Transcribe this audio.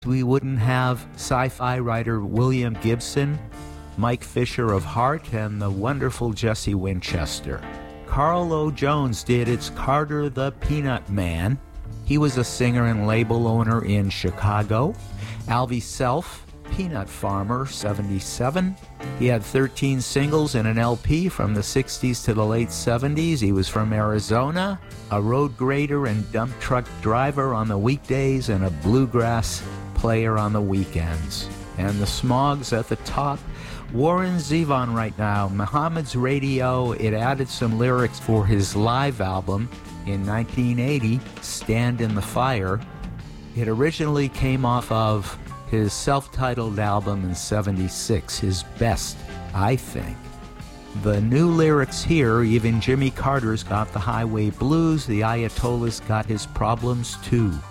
we wouldn't have sci-fi writer William Gibson, Mike Fisher of Heart, and the wonderful Jesse Winchester. Carl O. Jones did It's Carter the Peanut Man. He was a singer and label owner in Chicago. Alvy Self, Peanut Farmer, 77. He had 13 singles and an LP from the 60s to the late 70s. He was from Arizona, a road grader and dump truck driver on the weekdays and a bluegrass player on the weekends. And the Smogs at the top. Warren Zevon right now, Muhammad's Radio. It added some lyrics for his live album in 1980, Stand in the Fire. It originally came off of his self-titled album in 76, his best, I think. The new lyrics here, even Jimmy Carter's got the highway blues, the Ayatollah's got his problems too.